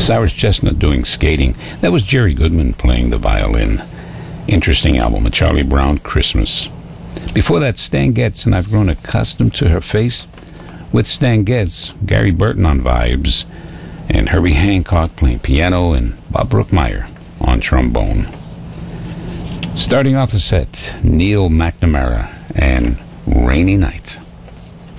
Cyrus Chestnut doing skating. That was Jerry Goodman playing the violin. Interesting album, A Charlie Brown Christmas. Before that, Stan Getz, and I've grown accustomed to her face. With Stan Getz, Gary Burton on vibes, and Herbie Hancock playing piano, and Bob Brookmeyer on trombone. Starting off the set, Neil McNamara and Rainy Night.